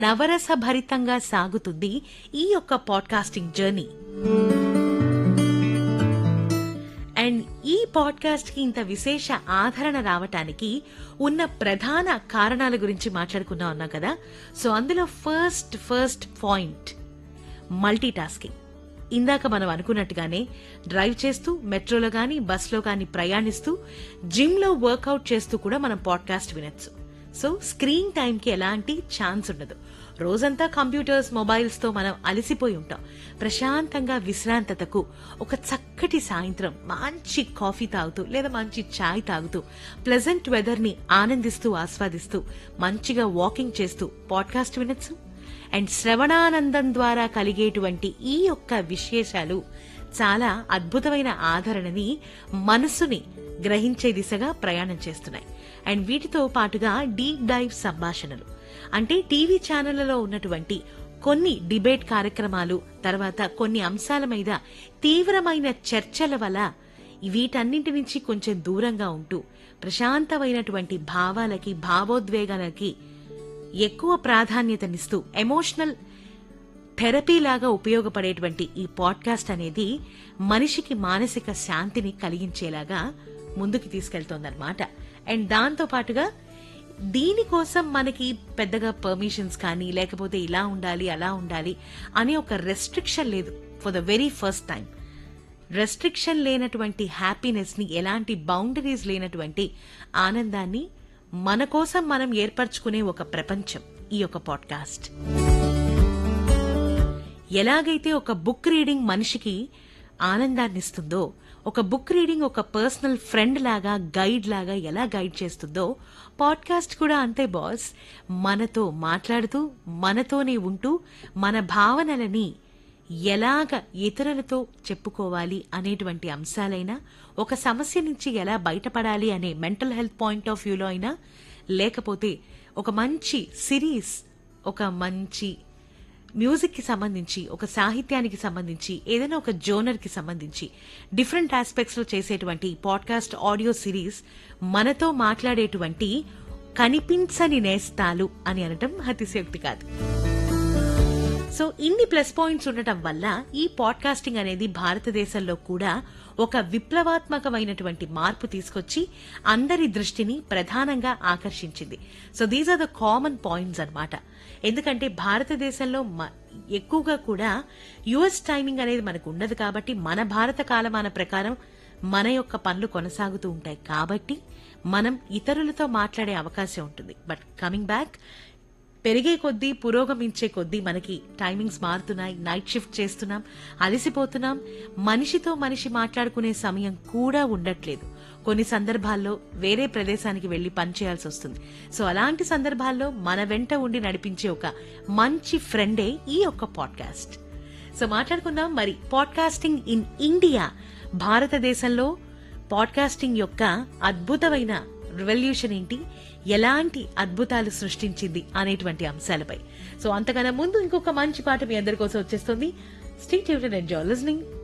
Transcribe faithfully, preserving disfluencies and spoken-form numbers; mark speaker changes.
Speaker 1: నవరసభరితంగా సాగుతుంది ఈ యొక్క పాడ్కాస్టింగ్ జర్నీ. అండ్ ఈ పాడ్కాస్ట్ కి ఇంత విశేష ఆదరణ రావటానికి ఉన్న ప్రధాన కారణాల గురించి మాట్లాడుకున్నా ఉన్నాం కదా. సో అందులో first first point multi tasking. ఇందాక మనం అనుకున్నట్టుగానే డ్రైవ్ చేస్తూ, మెట్రోలో గానీ బస్లో గానీ ప్రయాణిస్తూ, జిమ్ లో వర్కౌట్ చేస్తూ కూడా మనం పాడ్కాస్ట్ వినొచ్చు. సో స్క్రీన్ టైంకి ఎలాంటి ఛాన్స్ ఉండదు. రోజంతా కంప్యూటర్స్, మొబైల్స్ తో మనం అలసిపోయి ఉంటాం. ప్రశాంతంగా విశ్రాంతతకు ఒక చక్కటి సాయంత్రం మంచి కాఫీ తాగుతూ లేదా మంచి చాయ్ తాగుతూ, ప్లెజెంట్ వెదర్ ని ఆనందిస్తూ ఆస్వాదిస్తూ మంచిగా వాకింగ్ చేస్తూ పాడ్కాస్ట్ వినొచ్చు. అండ్ శ్రవణానందం ద్వారా కలిగేటువంటి ఈ యొక్క విశేషాలు చాలా అద్భుతమైన ఆదరణని, మనసుని గ్రహించే దిశగా ప్రయాణం చేస్తున్నాయి. అండ్ వీటితో పాటుగా డీప్ డైవ్ సంభాషణలు, అంటే టీవీ ఛానళ్లలో ఉన్నటువంటి కొన్ని డిబేట్ కార్యక్రమాలు, తర్వాత కొన్ని అంశాల మీద తీవ్రమైన చర్చల వల్ల వీటన్నింటి నుంచి కొంచెం దూరంగా ఉంటూ ప్రశాంతమైనటువంటి భావాలకి, భావోద్వేగాలకి ఎక్కువ ప్రాధాన్యతనిస్తూ ఎమోషనల్ థెరపీ లాగా ఉపయోగపడేటువంటి ఈ పాడ్కాస్ట్ అనేది మనిషికి మానసిక శాంతిని కలిగించేలాగా ముందుకు తీసుకెళ్తోందన్నమాట. అండ్ దాంతో పాటుగా దీనికోసం మనకి పెద్దగా పర్మిషన్స్ కానీ, లేకపోతే ఇలా ఉండాలి అలా ఉండాలి అనే ఒక రెస్ట్రిక్షన్ లేదు. For the very first time restriction లేనటువంటి హ్యాపీనెస్ ని, ఎలాంటి బౌండరీస్ లేనటువంటి ఆనందాన్ని మన కోసం మనం ఏర్పరచుకునే ఒక ప్రపంచం ఈ యొక్క పాడ్కాస్ట్. ఎలాగైతే ఒక బుక్ రీడింగ్ మనిషికి ఆనందాన్ని ఇస్తుందో, ఒక బుక్ రీడింగ్ ఒక పర్సనల్ ఫ్రెండ్ లాగా, గైడ్ లాగా ఎలా గైడ్ చేస్తుందో, పాడ్కాస్ట్ కూడా అంతే బాస్. మనతో మాట్లాడుతూ, మనతోనే ఉంటూ, మన భావనలని ఎలాగ ఇతరులతో చెప్పుకోవాలి అనేటువంటి అంశాలైనా, ఒక సమస్య నుంచి ఎలా బయటపడాలి అనే మెంటల్ హెల్త్ పాయింట్ ఆఫ్ వ్యూలో అయినా, లేకపోతే ఒక మంచి సిరీస్, ఒక మంచి మ్యూజిక్ కి సంబంధించి, ఒక సాహిత్యానికి సంబంధించి, ఏదైనా ఒక జోనర్ కి సంబంధించి డిఫరెంట్ ఆస్పెక్ట్స్ లో చేసేటువంటి పాడ్కాస్ట్ ఆడియో సిరీస్ మనతో మాట్లాడేటువంటి కనిపించని నేస్తాలు అని అనటం అతిశయోక్తి కాదు. సో ఇన్ని ప్లస్ పాయింట్స్ ఉండటం వల్ల ఈ పాడ్కాస్టింగ్ అనేది భారతదేశంలో కూడా ఒక విప్లవాత్మకమైనటువంటి మార్పు తీసుకొచ్చి అందరి దృష్టిని ప్రధానంగా ఆకర్షించింది. So these are the common points అన్నమాట. ఎందుకంటే భారతదేశంలో ఎక్కువగా కూడా యుఎస్ టైమింగ్ అనేది మనకు ఉండదు కాబట్టి, మన భారత కాలమాన ప్రకారం మన యొక్క పనులు కొనసాగుతూ ఉంటాయి కాబట్టి మనం ఇతరులతో మాట్లాడే అవకాశం ఉంటుంది. బట్ కమింగ్ బ్యాక్, పెరిగే కొద్దీ, పురోగమించే కొద్దీ మనకి టైమింగ్స్ మారుతున్నాయి. నైట్ షిఫ్ట్ చేస్తున్నాం, అలసిపోతున్నాం, మనిషితో మనిషి మాట్లాడుకునే సమయం కూడా ఉండట్లేదు. కొన్ని సందర్భాల్లో వేరే ప్రదేశానికి వెళ్లి పనిచేయాల్సి వస్తుంది. సో అలాంటి సందర్భాల్లో మన వెంట ఉండి నడిపించే ఒక మంచి ఫ్రెండే ఈ యొక్క పాడ్కాస్ట్. సో మాట్లాడుకుందాం మరి పాడ్కాస్టింగ్ ఇన్ ఇండియా, భారతదేశంలో పాడ్కాస్టింగ్ యొక్క అద్భుతమైన రెవల్యూషన్ ఏంటి, ఎలాంటి అద్భుతాలు సృష్టించింది అనేటువంటి అంశాలపై. సో అంతకన్నా ముందు ఇంకొక మంచి పాట మీ అందరి కోసం వచ్చేస్తుంది. Stay tuned and enjoy listening.